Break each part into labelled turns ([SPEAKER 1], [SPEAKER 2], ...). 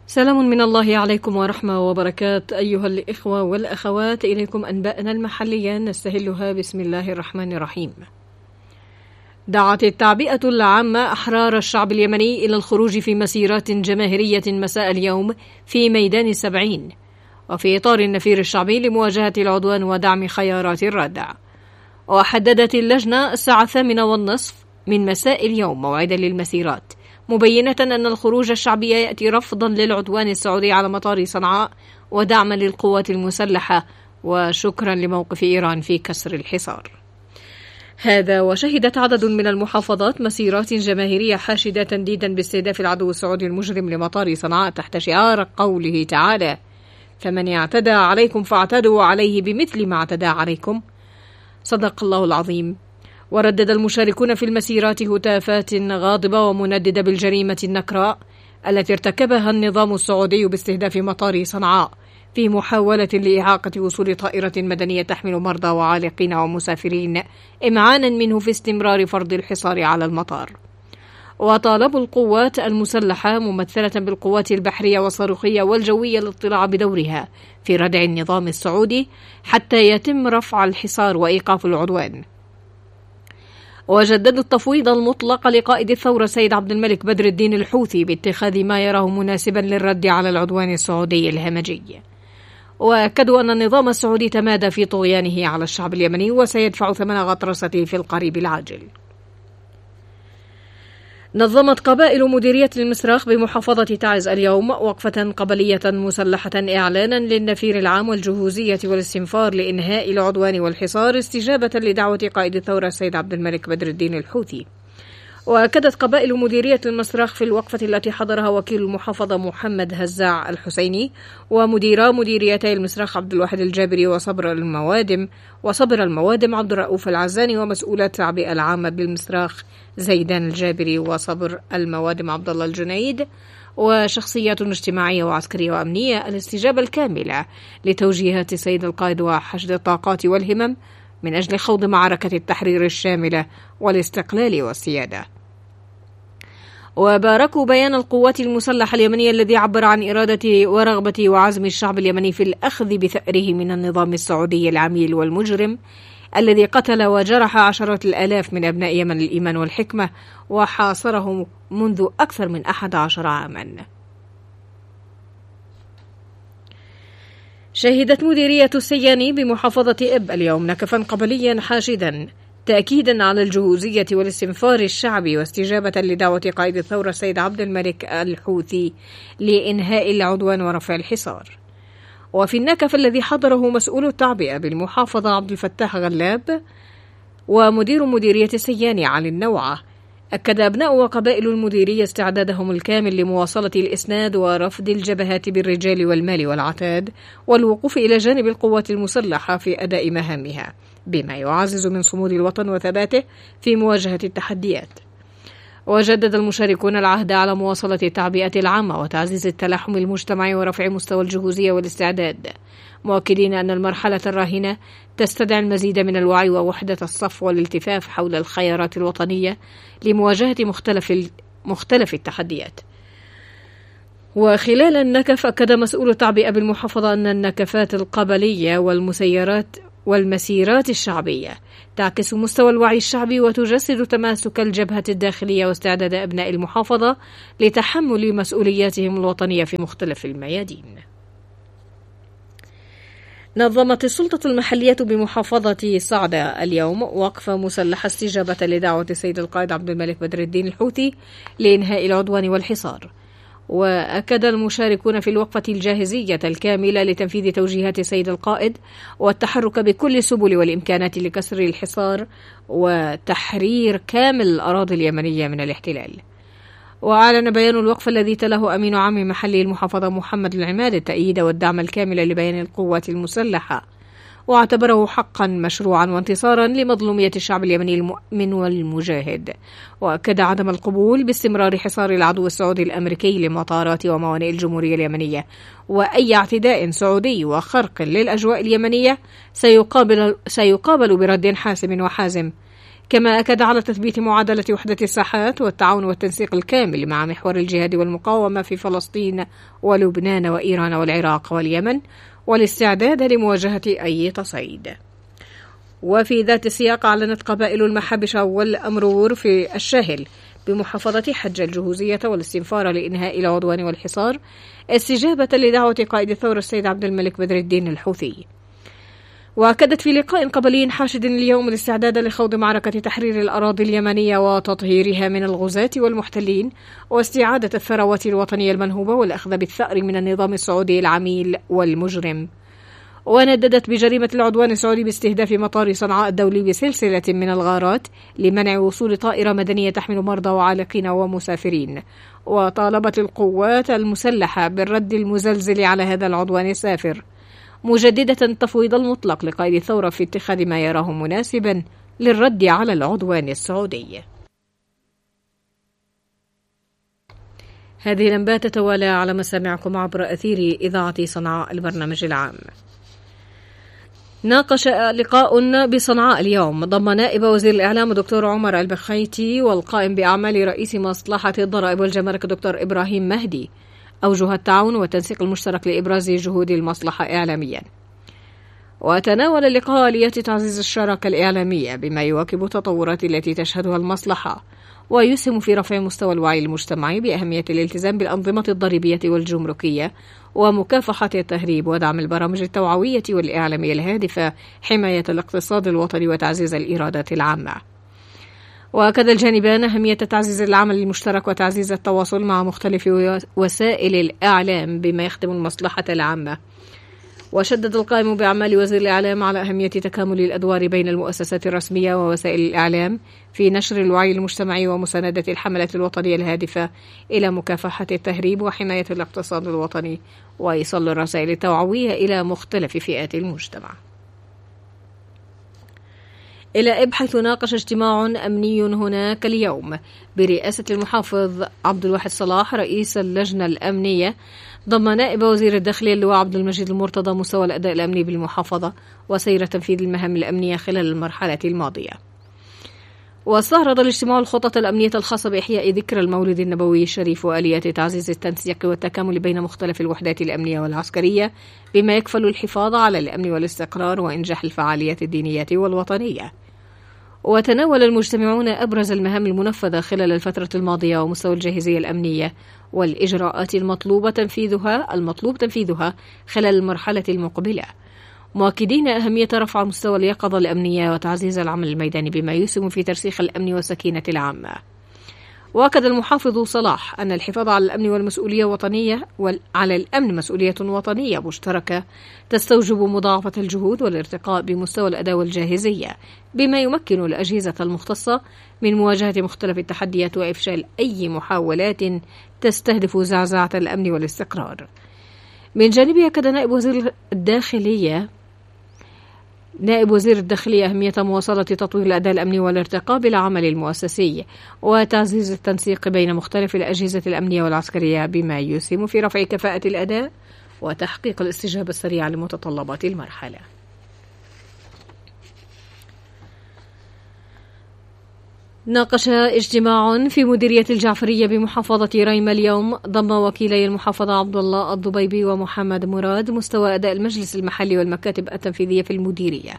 [SPEAKER 1] سلام من الله عليكم ورحمة وبركات أيها الإخوة والأخوات، إليكم أنباءنا المحلية نستهلها بسم الله الرحمن الرحيم. دعت التعبئة العامة أحرار الشعب اليمني إلى الخروج في مسيرات جماهيرية مساء اليوم في ميدان السبعين، وفي إطار النفير الشعبي لمواجهة العدوان ودعم خيارات الردع. وحددت اللجنة الساعة 8:30 من مساء اليوم موعدا للمسيرات، مبينة أن الخروج الشعبي يأتي رفضا للعدوان السعودي على مطار صنعاء ودعما للقوات المسلحة وشكرا لموقف إيران في كسر الحصار. هذا وشهدت عدد من المحافظات مسيرات جماهيرية حاشدة تنديدا باستهداف العدو السعودي المجرم لمطار صنعاء تحت شعار قوله تعالى: فمن اعتدى عليكم فاعتدوا عليه بمثل ما اعتدى عليكم. صدق الله العظيم. وردد المشاركون في المسيرات هتافات غاضبة ومنددة بالجريمة النكراء التي ارتكبها النظام السعودي باستهداف مطار صنعاء في محاولة لإعاقة وصول طائرة مدنية تحمل مرضى وعالقين ومسافرين، إمعانا منه في استمرار فرض الحصار على المطار. وطالبوا القوات المسلحة ممثلة بالقوات البحرية والصاروخية والجوية الاطلاع بدورها في ردع النظام السعودي حتى يتم رفع الحصار وإيقاف العدوان. وجددوا التفويض المطلق لقائد الثورة سيد عبد الملك بدر الدين الحوثي باتخاذ ما يراه مناسبا للرد على العدوان السعودي الهمجي. وأكدوا أن النظام السعودي تمادى في طغيانه على الشعب اليمني وسيدفع ثمن غطرسته في القريب العاجل. نظمت قبائل مديرية المسراخ بمحافظة تعز اليوم وقفة قبلية مسلحة إعلانا للنفير العام والجهوزية والاستنفار لإنهاء العدوان والحصار استجابة لدعوة قائد الثورة السيد عبد الملك بدر الدين الحوثي. وأكدت قبائل مديرية المسراخ في الوقفة التي حضرها وكيل المحافظة محمد هزاع الحسيني ومديرا مديريتي المسراخ عبد الواحد الجابري وصبر الموادم عبد الرؤوف العزاني ومسؤولة التعبئة العامة بالمسراخ زيدان الجابري وصبر الموادم عبد الله الجنيد وشخصيات اجتماعية وعسكرية وأمنية الاستجابة الكاملة لتوجيهات السيد القائد وحشد الطاقات والهمم من أجل خوض معركة التحرير الشاملة والاستقلال والسيادة. وباركوا بيان القوات المسلحة اليمنية الذي عبر عن إرادة ورغبة وعزم الشعب اليمني في الأخذ بثأره من النظام السعودي العميل والمجرم الذي قتل وجرح عشرات الآلاف من أبناء يمن الإيمان والحكمة وحاصره منذ أكثر من 11 عاما. شهدت مديرية السياني بمحافظة إب اليوم نكفا قبليا حاشدا تأكيدا على الجهوزية والاستنفار الشعبي واستجابة لدعوة قائد الثورة السيد عبد الملك الحوثي لإنهاء العدوان ورفع الحصار. وفي النكف الذي حضره مسؤول التعبئة بالمحافظة عبد الفتاح غلاب ومدير مديرية السياني علي النوعة، أكد أبناء وقبائل المديرية استعدادهم الكامل لمواصلة الإسناد ورفض الجبهات بالرجال والمال والعتاد والوقوف إلى جانب القوات المسلحة في أداء مهامها بما يعزز من صمود الوطن وثباته في مواجهة التحديات. وجدد المشاركون العهد على مواصلة التعبئة العامة وتعزيز التلاحم المجتمعي ورفع مستوى الجهوزية والاستعداد، مؤكدين أن المرحلة الراهنة تستدعي المزيد من الوعي ووحدة الصف والالتفاف حول الخيارات الوطنية لمواجهة مختلف التحديات. وخلال النكف أكد مسؤول التعبئة بالمحافظة أن النكفات القبلية والمسيرات الشعبية تعكس مستوى الوعي الشعبي وتجسد تماسك الجبهة الداخلية واستعداد أبناء المحافظة لتحمل مسؤولياتهم الوطنية في مختلف الميادين. نظمت السلطة المحلية بمحافظة صعدة اليوم وقفة مسلحة استجابة لدعوة السيد القائد عبد الملك بدر الدين الحوثي لإنهاء العدوان والحصار. وأكد المشاركون في الوقفة الجاهزية الكاملة لتنفيذ توجيهات السيد القائد والتحرك بكل السبل والإمكانات لكسر الحصار وتحرير كامل الأراضي اليمنية من الاحتلال. وأعلن بيان الوقفة الذي تلاه أمين عام محلي المحافظة محمد العماد التأييد والدعم الكامل لبيان القوات المسلحة، واعتبره حقا مشروعا وانتصارا لمظلومية الشعب اليمني المؤمن والمجاهد. وأكد عدم القبول باستمرار حصار العدو السعودي الأمريكي لمطارات وموانئ الجمهورية اليمنية، وأي اعتداء سعودي وخرق للأجواء اليمنية سيقابل برد حاسم وحازم كما أكد على تثبيت معادلة وحدة الساحات والتعاون والتنسيق الكامل مع محور الجهاد والمقاومة في فلسطين ولبنان وإيران والعراق واليمن، والاستعداد لمواجهة أي تصعيد. وفي ذات السياق أعلنت قبائل المحابشة والأمرور في الشاهل بمحافظة حجة الجهوزية والاستنفار لإنهاء العدوان والحصار استجابة لدعوة قائد الثورة السيد عبد الملك بدر الدين الحوثي. وأكدت في لقاء قبلي حاشد اليوم الاستعداد لخوض معركة تحرير الأراضي اليمنية وتطهيرها من الغزاة والمحتلين واستعادة الثروات الوطنية المنهوبة والأخذ بالثأر من النظام السعودي العميل والمجرم. ونددت بجريمة العدوان السعودي باستهداف مطار صنعاء الدولي بسلسلة من الغارات لمنع وصول طائرة مدنية تحمل مرضى وعالقين ومسافرين، وطالبت القوات المسلحة بالرد المزلزل على هذا العدوان السافر، مجددة التفويض المطلق لقائد الثورة في اتخاذ ما يراه مناسبا للرد على العدوان السعودي. هذه الأنباء تتوالى على مسامعكم عبر أثير إذاعة صنعاء البرنامج العام. ناقش لقاء بصنعاء اليوم ضم نائب وزير الإعلام الدكتور عمر البخيتي والقائم بأعمال رئيس مصلحة الضرائب والجمارك الدكتور إبراهيم مهدي أوجه التعاون والتنسيق المشترك لإبراز جهود المصلحة إعلاميا. وتناول اللقاء آليات تعزيز الشراكة الإعلامية بما يواكب التطورات التي تشهدها المصلحة ويسهم في رفع مستوى الوعي المجتمعي بأهمية الالتزام بالأنظمة الضريبية والجمركية ومكافحة التهريب ودعم البرامج التوعوية والإعلامية الهادفة حماية الاقتصاد الوطني وتعزيز الإيرادات العامة. وأكد الجانبان أهمية تعزيز العمل المشترك وتعزيز التواصل مع مختلف وسائل الإعلام بما يخدم المصلحة العامة. وشدد القائم بأعمال وزير الإعلام على أهمية تكامل الأدوار بين المؤسسات الرسمية ووسائل الإعلام في نشر الوعي المجتمعي ومساندة الحملات الوطنية الهادفة إلى مكافحة التهريب وحماية الاقتصاد الوطني وإيصال الرسائل التوعوية إلى مختلف فئات المجتمع. إلى إبحاث ناقش اجتماع أمني هناك اليوم برئاسة المحافظ عبد الواحد صلاح رئيس اللجنة الأمنية ضم نائب وزير الداخلية اللواء عبد المجيد المرتضى مستوى الأداء الأمني بالمحافظة وسير تنفيذ المهام الأمنية خلال المرحلة الماضية. واستعرض الاجتماع الخطط الأمنية الخاصة بإحياء ذكرى المولد النبوي الشريف وآليات تعزيز التنسيق والتكامل بين مختلف الوحدات الأمنية والعسكرية بما يكفل الحفاظ على الأمن والاستقرار وإنجاح الفعاليات الدينية والوطنية. وتناول المجتمعون أبرز المهام المنفذة خلال الفترة الماضية ومستوى الجاهزية الأمنية والإجراءات المطلوب تنفيذها خلال المرحلة المقبلة، مؤكدين أهمية رفع مستوى اليقظة الأمنية وتعزيز العمل الميداني بما يسهم في ترسيخ الأمن والسكينة العامة. وأكد المحافظ صلاح أن الحفاظ على الأمن والمسؤولية وطنية وعلى الأمن مسؤولية وطنية مشتركة تستوجب مضاعفة الجهود والارتقاء بمستوى الأداء والجاهزية بما يمكن الأجهزة المختصة من مواجهة مختلف التحديات وإفشال أي محاولات تستهدف زعزعة الأمن والاستقرار. من جانبه أكد نائب وزير الداخلية أهمية مواصلة تطوير الأداء الأمني والارتقاء بالعمل المؤسسي وتعزيز التنسيق بين مختلف الأجهزة الأمنية والعسكرية بما يسهم في رفع كفاءة الأداء وتحقيق الاستجابة السريعة لمتطلبات المرحلة. ناقش اجتماع في مديرية الجعفرية بمحافظة ريما اليوم ضم وكيلي المحافظة عبد الله الضبيبي ومحمد مراد مستوى أداء المجلس المحلي والمكاتب التنفيذية في المديرية.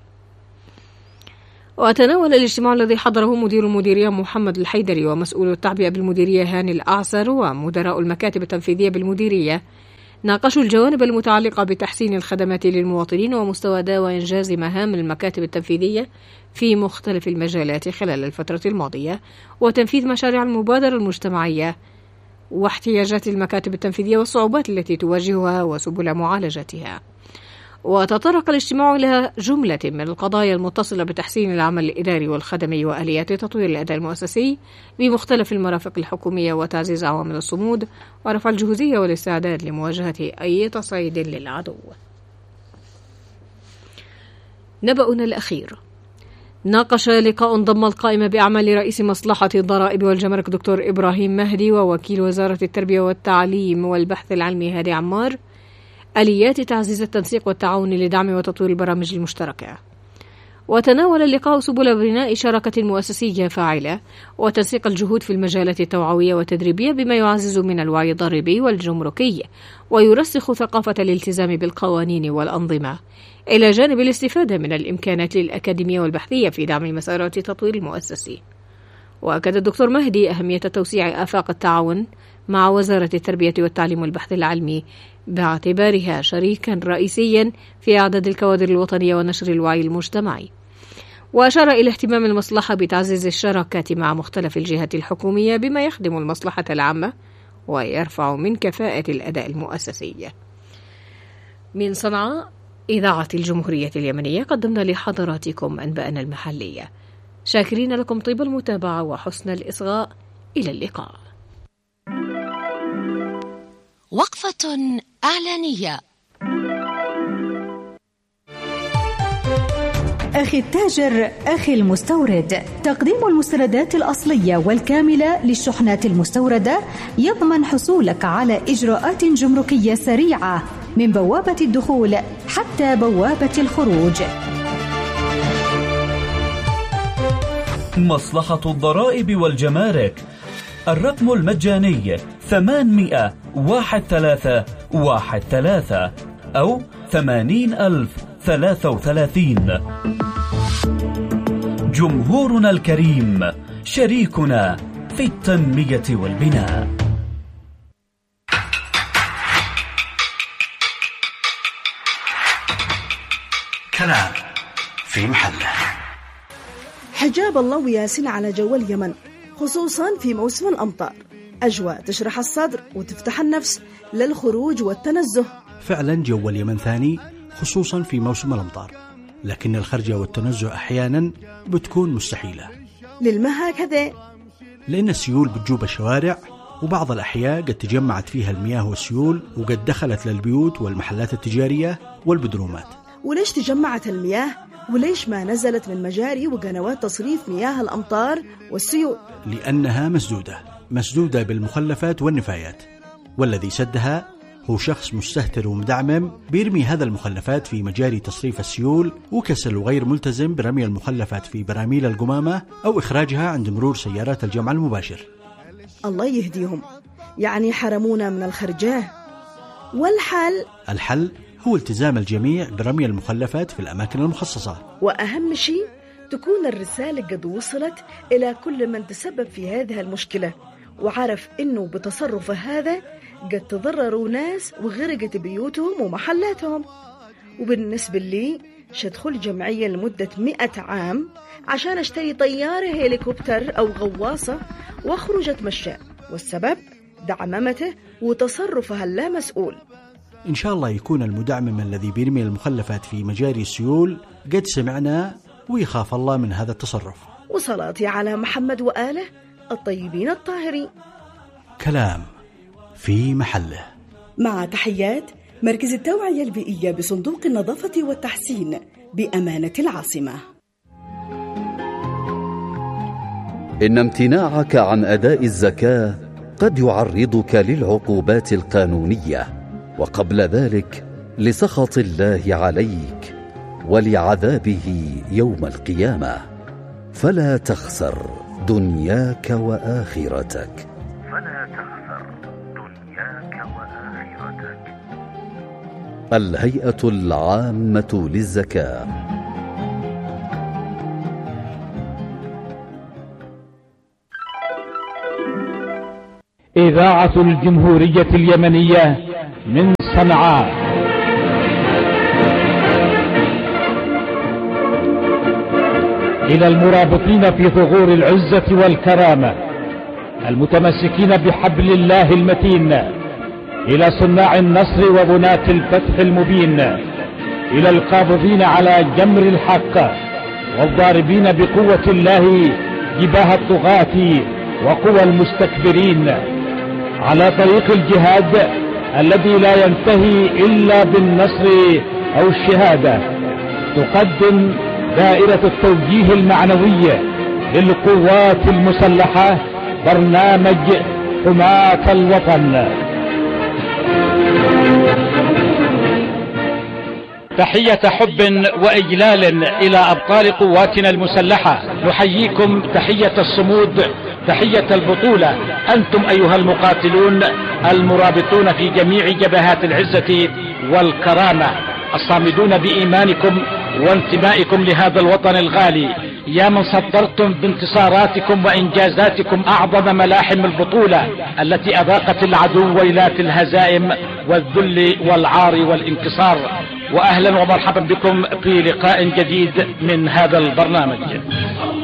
[SPEAKER 1] وتناول الاجتماع الذي حضره مدير المديرية محمد الحيدري ومسؤول التعبئة بالمديرية هاني الأعسر ومدراء المكاتب التنفيذية بالمديرية ناقشوا الجوانب المتعلقة بتحسين الخدمات للمواطنين ومستوى أداء وإنجاز مهام المكاتب التنفيذية في مختلف المجالات خلال الفترة الماضية وتنفيذ مشاريع المبادرة المجتمعية واحتياجات المكاتب التنفيذية والصعوبات التي تواجهها وسبل معالجتها. وتطرق الاجتماع إلى جملة من القضايا المتصلة بتحسين العمل الإداري والخدمي وآليات تطوير الأداء المؤسسي بمختلف المرافق الحكومية وتعزيز عوامل الصمود ورفع الجهوزية والاستعداد لمواجهة أي تصعيد للعدو. نبأنا الأخير ناقش لقاء ضم القائم بأعمال رئيس مصلحة الضرائب والجمارك دكتور إبراهيم مهدي ووكيل وزارة التربية والتعليم والبحث العلمي هادي عمار آليات تعزيز التنسيق والتعاون لدعم وتطوير البرامج المشتركة. وتناول اللقاء سبل بناء شراكة مؤسسية فاعلة وتنسيق الجهود في المجالات التوعوية والتدريبية بما يعزز من الوعي الضريبي والجمركي ويرسخ ثقافة الالتزام بالقوانين والأنظمة، إلى جانب الاستفادة من الإمكانات الأكاديمية والبحثية في دعم مسارات التطوير المؤسسي. وأكد الدكتور مهدي أهمية توسيع آفاق التعاون مع وزارة التربية والتعليم والبحث العلمي باعتبارها شريكا رئيسيا في إعداد الكوادر الوطنية ونشر الوعي المجتمعي. وأشار إلى اهتمام المصلحة بتعزيز الشراكات مع مختلف الجهات الحكومية بما يخدم المصلحة العامة ويرفع من كفاءة الأداء المؤسسي. من صنعاء إذاعة الجمهورية اليمنية قدمنا لحضراتكم أنباءنا المحلية، شاكرين لكم طيب المتابعة وحسن الإصغاء. إلى اللقاء.
[SPEAKER 2] وقفة إعلانية.
[SPEAKER 3] أخي التاجر، أخي المستورد، تقديم المستندات الأصلية والكاملة للشحنات المستوردة يضمن حصولك على إجراءات جمركية سريعة من بوابة الدخول حتى بوابة الخروج.
[SPEAKER 4] مصلحة الضرائب والجمارك، الرقم المجاني 800-1313 أو 80,033. جمهورنا الكريم شريكنا في التنمية والبناء.
[SPEAKER 5] كلام في محله.
[SPEAKER 6] حجاب الله وياسين على جو اليمن، خصوصا في موسم الأمطار. أجواء تشرح الصدر وتفتح النفس للخروج والتنزه.
[SPEAKER 5] فعلا جو اليمن ثاني خصوصا في موسم الأمطار، لكن الخرجة والتنزه أحيانا بتكون مستحيلة.
[SPEAKER 6] للما هكذا؟
[SPEAKER 5] لأن السيول بتجوب الشوارع، وبعض الأحياء قد تجمعت فيها المياه والسيول وقد دخلت للبيوت والمحلات التجارية والبدرومات.
[SPEAKER 6] وليش تجمعت المياه؟ وليش ما نزلت من مجاري وقنوات تصريف مياه الأمطار والسيول؟
[SPEAKER 5] لأنها مسدودة بالمخلفات والنفايات، والذي سدها هو شخص مستهتر ومدعمم بيرمي هذا المخلفات في مجاري تصريف السيول، وكسل وغير ملتزم برمي المخلفات في براميل القمامة أو إخراجها عند مرور سيارات الجمع المباشر.
[SPEAKER 6] الله يهديهم، يعني حرمونا من الخرجاه.
[SPEAKER 5] الحل هو التزام الجميع برمي المخلفات في الأماكن المخصصة،
[SPEAKER 6] وأهم شيء تكون الرسالة قد وصلت إلى كل من تسبب في هذه المشكلة وعرف إنه بتصرف هذا قد تضرروا ناس وغرقت بيوتهم ومحلاتهم. وبالنسبة لي شدخل جمعية لمدة 100 عام عشان اشتري طيارة هليكوبتر أو غواصة واخرج اتمشى، والسبب دعممته وتصرفها اللامسؤول.
[SPEAKER 5] إن شاء الله يكون المدعمم الذي بيرمي المخلفات في مجاري السيول قد سمعنا ويخاف الله من هذا التصرف.
[SPEAKER 6] وصلاتي على محمد وآله الطيبين الطاهرين.
[SPEAKER 5] كلام في محله.
[SPEAKER 6] مع تحيات مركز التوعية البيئية بصندوق النظافة والتحسين بأمانة العاصمة.
[SPEAKER 7] إن امتناعك عن أداء الزكاة قد يعرضك للعقوبات القانونية، وقبل ذلك لسخط الله عليك ولعذابه يوم القيامة، فلا تخسر دنياك وآخرتك. الهيئة العامة للزكاة.
[SPEAKER 8] إذاعة الجمهورية اليمنية من صنعاء. إلى المرابطين في ثغور العزة والكرامة، المتمسكين بحبل الله المتين، إلى صناع النصر وبناة الفتح المبين، إلى القابضين على جمر الحق والضاربين بقوة الله جباه الطغاة وقوى المستكبرين، على طريق الجهاد الذي لا ينتهي إلا بالنصر أو الشهادة، تقدم دائرة التوجيه المعنوي للقوات المسلحة برنامج حماة الوطن. تحية حب وإجلال إلى أبطال قواتنا المسلحة. نحييكم تحية الصمود، تحية البطولة. أنتم أيها المقاتلون المرابطون في جميع جبهات العزة والكرامة، الصامدون بإيمانكم وانتمائكم لهذا الوطن الغالي، يا من صدرتم بانتصاراتكم وإنجازاتكم أعظم ملاحم البطولة التي أذاقت العدو ويلات الهزائم والذل والعار والانكسار. وأهلا ومرحبا بكم في لقاء جديد من هذا البرنامج.